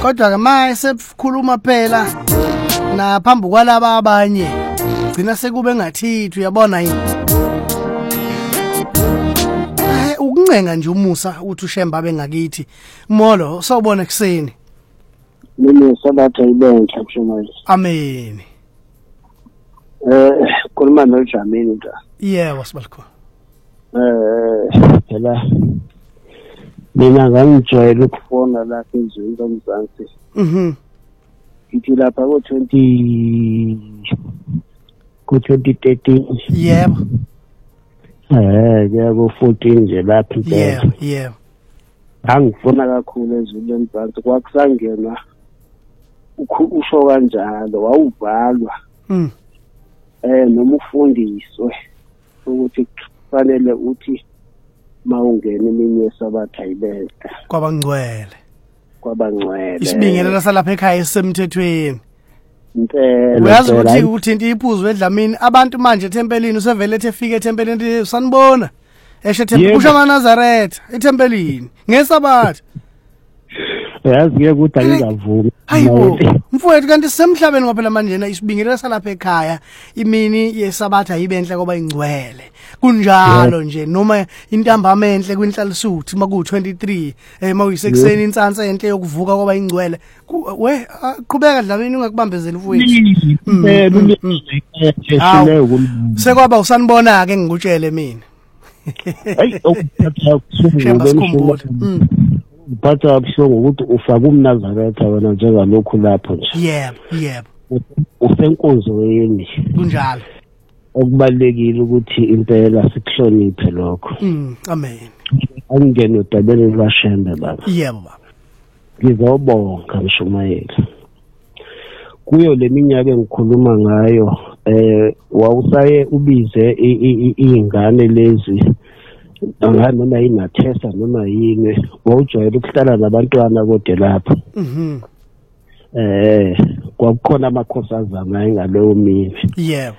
Kodwa ke manje sekukhuluma phela na phambi kwalaba abanye gcina sekube ngathithu uyabona yini. Ukuncenga nje umusa uthi uShemba bengakithi. Molo sawubona ekseni. Mina sabatha ibenhla mshomali. Amen. Khuluma noJamini nta. Yebo sibalikho. Phela mina ngangijwayele ukufona lapha ezweni loMzansi. Ngithi lapha ku-2013. Yebo. Yebo 14 nje lapha impela. Yebo. Angifuna kakhulu ezweni loMzansi kwakusangena usho kanjalo wawuvalwa. Noma ufundiswe ukuthi kufanele uthi mawungena eminye sabatha ayibeka kwabangcwele isibingelela salapha ekhaya esemthethweni impela uyazi ukuthi uthinta iphuzu eDlamini abantu manje eThempelini usevele efika eThempelini sanibona eshe kusho amaNazaretha eThempelini ngesabatha yazi ke ukuthi angizavumi hayibo mfowethu kanti semhlabeni ngoba phela manje isibingelela salapha ekhaya imini yesabatha ayibenhle ngoba ingcwele kunjalo nje noma intambama enhle kwinhlalisuthi maku23 mawuyisekuseni insansa enhle yokuvuka ngoba ingcwele we qhubeka Dlamini ungakubambezeli mfowethu sekwaba usanibona ke ngikutshele mina hayi okuphatha Uphatha abhlungu ukuthi ufaka umNazaretha wena njengalokhu lapho nje. Yebo. Usenkonzweni. Kunjalo. Okubalekile ukuthi impela sikuhloniphe lokho. Amen. Angene udabele lwashembe baba. Yebo baba. Ngizobonga Mshumayeli. Kuyo leminyaka engikhuluma ngayo wawusaye ubize izingane lezi noma inathesa noma yini wawujwayele ukuhlala nabantwana kode lapho kwakukhona amakhosazana engaleyo mini yebo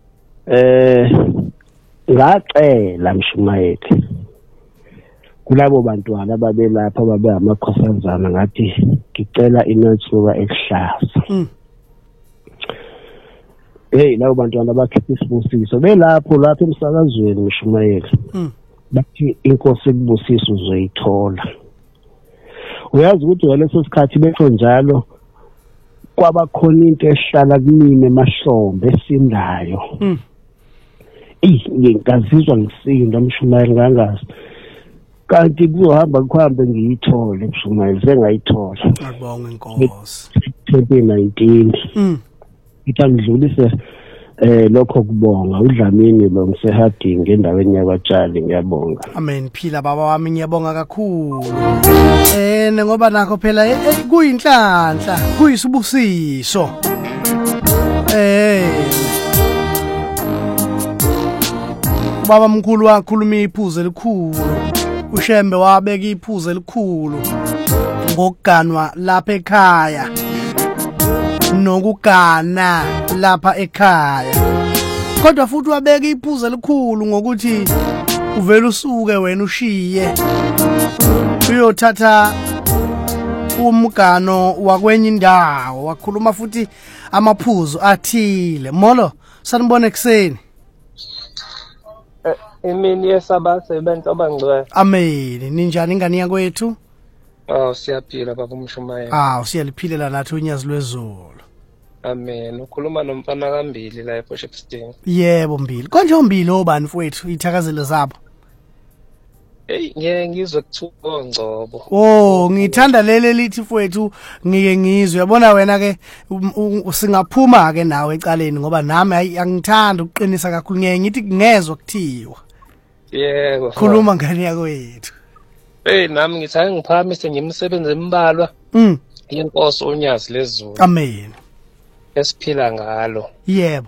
ngacela Mshumayeli kulabo bantwana babelapha babe amakhosazana ngathi ngicela inotsuka ehlaza labo bantwana bakhipha isibusiso belapho emsakazweni Mshumayeli bathi inkosi ekubusiso uzoyithola uyazi ukuthi ngaleso sikhathi betho njalo kwaba khona into ehlala kumina emahlombe esindayo ngingazizwa ngisinda Mshumayeli ngangazi kanti kuhambe ngiyithole Mshumayeli sengayithola ngibonga inkosi 2019 ngidlulise lokho kubonga uDlamini lo ngisehadinga endaweni yakwaTshali ngiyabonga amen phila baba wami ngiyabonga kakhulu ngoba nakho phela kuyinhlanhla kuyisibusiso baba mkhulu wakhuluma iphuzu elikhulu uShembe wabeka iphuzu elikhulu ngokuganwa lapha ekhaya nokugana lapha ekhaya kodwa futhi wabeka iphuzu elikhulu ngokuthi uvela usuke wena ushiye uyothatha umgano wakwenye indawo wakhuluma futhi amaphuzu athile molo sanibona ekseni imini yesabatha ibenhla bangcwele amen ninjani ingane yakwethu siyaphila baba uMshumayeli siyaliphilela nathi unyazi lwezulu amen ukhuluma nomfana kaMbili la ePortshepstone yebo Mbili konje uMbili obani mfowethu ithakazelo zabo ngeke ngizwe kuthiwa Ngcobo ngithanda lele lithi mfowethu ngike ngizwe uyabona wena ke singaphuma ke nawe ecaleni ngoba nami angithanda ukuqinisa kakhulu ngeke ngithi ngezwe kuthiwa yebo khuluma ngane yakwethu nami ngithake ngiphamise ngimsebenze embalwa inkosi onyazi lezulu amen esiphila ngalo yebo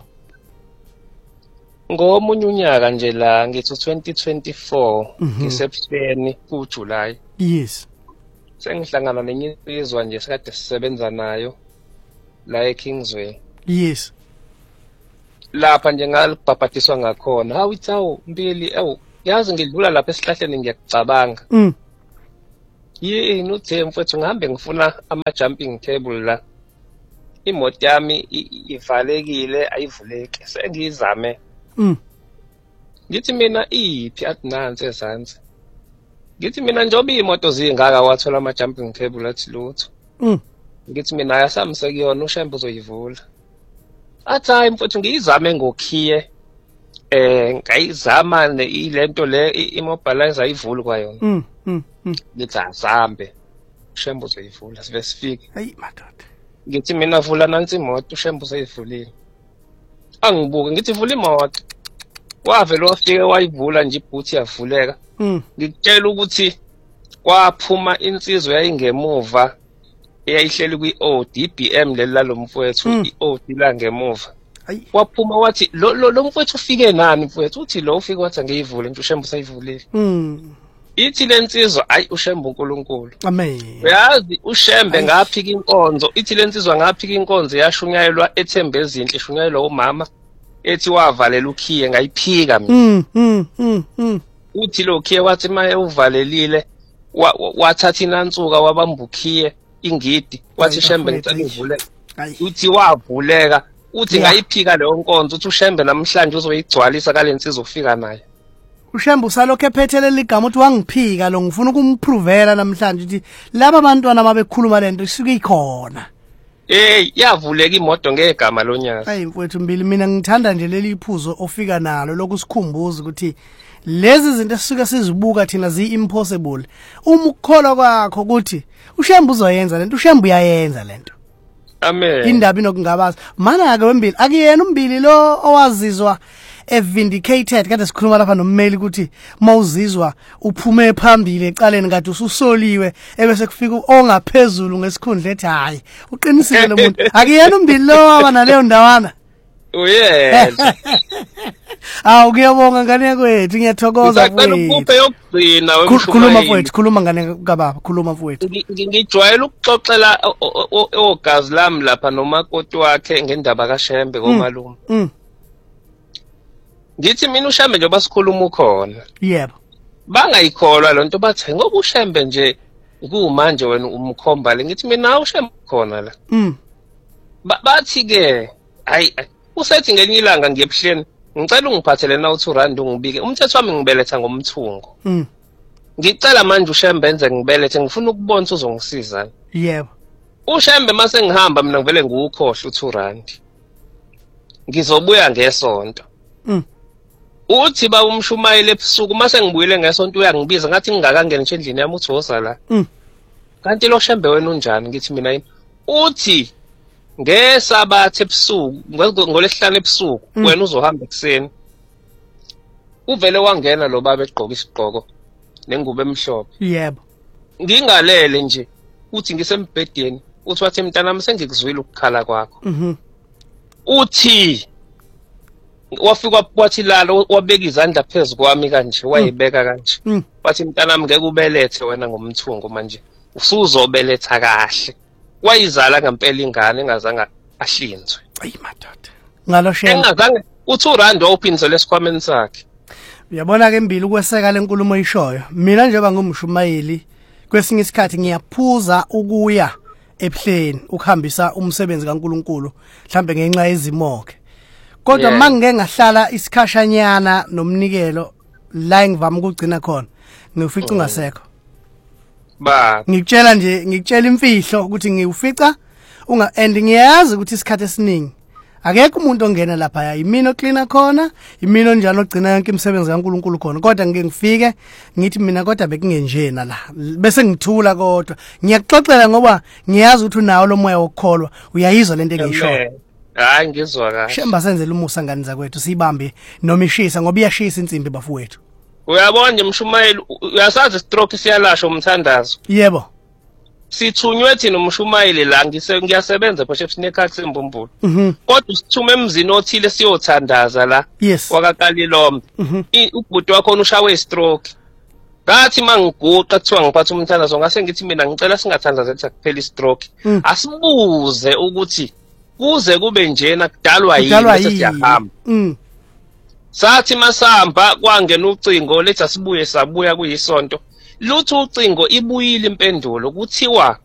ngomunye unyaka nje la ngithi 2024 ngisebusweni kuJuly yes sengihlangana nenye insizwa nje sikade sisebenza nayo la eKingsway yes lapha nje ngalibhabhadiswa ngakhona hawu Mbili yazi ngidlula lapha esihlahleni ngiyacabanga yini uthe mfowethu ngihambe ngifuna ama-jumping table la. Imoto yami ivalekile ayivuleki. Sengiyizame. Ngithi mina iphi athi nansi ezansi. Ngithi mina njengoba imoto zingaka wathola ama-jumping table athi lutho. Ngithi mina ayasamse kuyona ushembe uzoyivula. Athi hayi mfowethu ngiyizame ngokhiye. Ngayizama ilento le immobilizer ayivuli kwayona. Ngithi azambe. Ushembe uzoyivula sibe sifike. Hayi madoda. Ngithi mina vula nansi imoto ushembe useyivulile. Angibuke ngithi vula imoto. Wavela wafika wayivula nje ibhuthi yavuleka. Ngikutshela ukuthi kwaphuma insizwa yayingemuva eyayihleli kwi-ODBM lelo mfowethu i-OD la ngemuva. Waphuma wathi lo mfowethu ufike nani mfowethu uthi lo ufike wathi angiyivule nje ushembe usayivulile. Ithi lensizwa ayi ushembe uNkulunkulu. Amen. Uyazi ushembe ngaphika inkonzo ithi lensizwa ngaphika inkonzo yashunyayelwa ethembezinhle ishunyayelwa umama ethi wavalela ukhiye ngayiphika mina. Uthi lo khiye wathi maye uvalelile wathatha inansuka wabamba ukhiye ingidi wathi shembe ngicela ivule. Uthi wavuleka uthi ngayiphika leyo nkonzo uthi ushembe namhlanje uzoyigcwalisa kalensizwa ufika naye. Ushembe usalokho ephethelele igama uthi wangiphika lo ngifuna ukumprovela namhlanje ukuthi laba abantwana mabekhuluma lento isuke ikhona. Yavuleka imoto ngegama lonyaka. Hayi mfowethu Mbili mina ngithanda nje leli iphuzo ofika nalo lokusikhumbuza ukuthi lezi zinto esisuke sizibuka thina zi-impossible. Uma ukukholwa kwakho ukuthi ushembe uzoyenza lento ushembe uyayenza lento. Amen. Indaba inokungabaza. Mana ke weMbili akuyena uMbili lo owazizwa vindicated kade sikhuluma lapha nommeli ukuthi mawuzizwa uphume phambili ecaleni kade ususoliwe ebese kufika ongaphezulu ngesikhundla ethi hayi uqinisile lo muntu akuyena uMbili lo abana leyo ndawana. Uyena. Kuyabonga ngane kwethu ngiyathokoza mfowethu. Ngicela yokugcina wemshumayeli. Khuluma mfowethu khuluma ngane kababa khuluma mfowethu. Ngijwayela ukuxoxela ogazi lami lapha nomakoti wakhe ngendaba kaShembe komalume. Ngithi mina uShembe njengoba sikhuluma ukhona. Yebo. Bangayikholwa lonto bathi ngoba uShembe nje kumanje wena umkhomba le ngithi mina uShembe khona la. Bathi ke hayi usethi ngelinye ilanga ngiyebuhleni ngicela ungiphathele na u2 ungibike umthetho wami ngibeletha ngomthungo. Ngicela manje uShembe enze ngibelethe ngifuna ukubona uzongisiza. Yebo. uShembe mase ngihamba mina ngivele ngukhohle u2 ngizobuya ngesonto. Uthi ba umshumayeli ebusuku mase ngibuyile ngesonto uyangibiza ngathi ngingakangena nje endlini yami uthoza la. Kanti lo Shembe wena unjani ngithi mina yini uthi ngesabathe ebusuku ngolesihlanu ebusuku wena uzohamba ekseni. Uvele wangena lo baba egqoka isigqoko nengubo emhlophe. Yebo. Ngingalele nje uthi ngisembhedeni uthi wathi mntanami sengikuzwile ukukhala kwakho. Uthi wafika wathi lalo wabeka izandla phezulu kwami kanje wayibeka kanje. Wathi mntanami ngeke ubelethe wena ngomthungo manje usuzobeletha kahle. Wayizala ngempela ingane engazange ahlinzwe. Ayi madoda. Ngalo Shembe. Engazange u2 wawuphinzele lesikhwameni sakhe. Uyabona ke Mbili ukweseka lenkulumo oyishoyo. Mina njengoba ngumshumayeli kwesinye isikhathi ngiyaphuza ukuya ebuhleni ukuhambisa umsebenzi kaNkuluNkulu mhlambe ngenxa yezimoke. Kodwa mangeke ngahlala isikhashanyana nomnikelo la engivama ukugcina khona ngifica ungasekho. Ngikutshela imfihlo ukuthi ngiufica and ngiyazi ukuthi isikhathi esiningi akekho umuntu ongena lapha yimina ocleaner khona imina onjalo ogcina yonke imisebenzi kaNkuluNkulu khona kodwa ngeke ngifike ngithi mina kodwa bekungenjena la bese ngithula kodwa ngiyaxoxela ngoba ngiyazi ukuthi unawo lo moya wokukholwa uyayizwa lento engiyishoyo. Hayi ngizwa kahle. Shemba senzele umusa ngani zakwethu sibambe noma ishisa ngoba iyashisa insimbi bafowethu. Uyabona nje mshumayeli uyasazi stroke siyalasha umthandazo. Yebo. Sithunywe thina umshumayeli la ngiyasebenza phoshe sinekhathi sembumbulo. Kodwa sithume emzini othile siyothandaza la wakaKalilombe. Ubhuti wakho ushawe stroke. Ngathi mangiguqa kuthiwa ngiphatha umthandazo ngase ngithi mina ngicela singathandaza ethi akuphela istroke. Asibuze ukuthi kuze kube njena kudalwa yini bese siyahamba. Sathi masamba kwangena ucingo lethi asibuye sabuya kuyisonto lutho ucingo ibuyile impendulo kuthiwa